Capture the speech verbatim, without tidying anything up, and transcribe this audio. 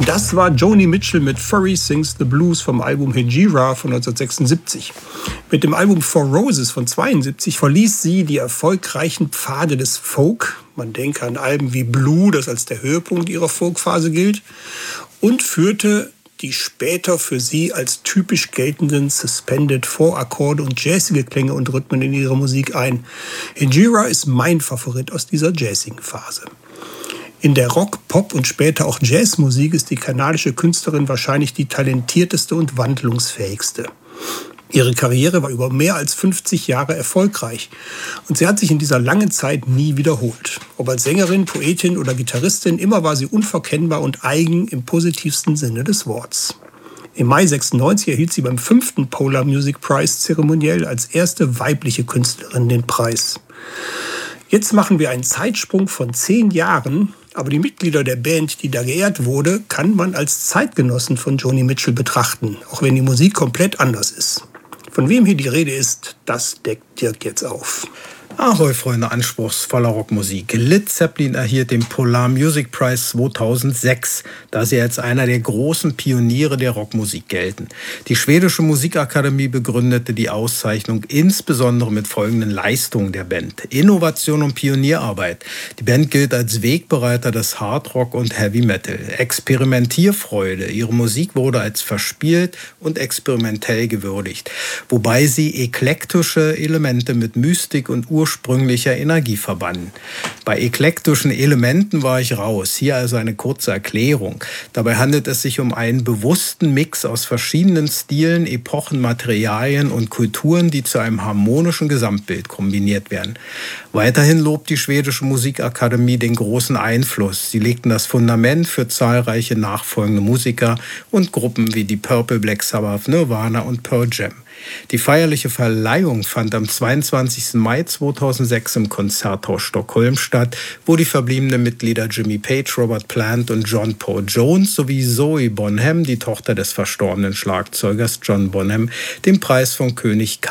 Das war Joni Mitchell mit Furry Sings the Blues vom Album Hejira von neunzehnhundertsechsundsiebzig. Mit dem Album Four Roses von zweiundsiebzig verließ sie die erfolgreichen Pfade des Folk. Man denke an Alben wie Blue, das als der Höhepunkt ihrer Folkphase gilt, und führte die später für sie als typisch geltenden Suspended Four-Akkorde und jazzige Klänge und Rhythmen in ihre Musik ein. Hejira ist mein Favorit aus dieser jazzigen Phase. In der Rock-, Pop- und später auch Jazzmusik ist die kanadische Künstlerin wahrscheinlich die talentierteste und wandlungsfähigste. Ihre Karriere war über mehr als fünfzig Jahre erfolgreich und sie hat sich in dieser langen Zeit nie wiederholt. Ob als Sängerin, Poetin oder Gitarristin, immer war sie unverkennbar und eigen im positivsten Sinne des Wortes. Im Mai sechsundneunzig erhielt sie beim fünften Polar Music Prize zeremoniell als erste weibliche Künstlerin den Preis. Jetzt machen wir einen Zeitsprung von zehn Jahren, aber die Mitglieder der Band, die da geehrt wurde, kann man als Zeitgenossen von Joni Mitchell betrachten, auch wenn die Musik komplett anders ist. Von wem hier die Rede ist, das deckt Dirk jetzt auf. Ahoi, Freunde anspruchsvoller Rockmusik. Led Zeppelin erhielt den Polar Music Prize zweitausendsechs, da sie als einer der großen Pioniere der Rockmusik gelten. Die schwedische Musikakademie begründete die Auszeichnung insbesondere mit folgenden Leistungen der Band: Innovation und Pionierarbeit. Die Band gilt als Wegbereiter des Hardrock und Heavy Metal. Experimentierfreude. Ihre Musik wurde als verspielt und experimentell gewürdigt, wobei sie eklektische Elemente mit Mystik und ursprünglicher Energie verbanden. Bei eklektischen Elementen war ich raus. Hier also eine kurze Erklärung. Dabei handelt es sich um einen bewussten Mix aus verschiedenen Stilen, Epochen, Materialien und Kulturen, die zu einem harmonischen Gesamtbild kombiniert werden. Weiterhin lobt die schwedische Musikakademie den großen Einfluss. Sie legten das Fundament für zahlreiche nachfolgende Musiker und Gruppen wie die Purple, Black Sabbath, Nirvana und Pearl Jam. Die feierliche Verleihung fand am zweiundzwanzigsten Mai zweitausendsechs im Konzerthaus Stockholm statt, wo die verbliebenen Mitglieder Jimmy Page, Robert Plant und John Paul Jones sowie Zoe Bonham, die Tochter des verstorbenen Schlagzeugers John Bonham, den Preis von König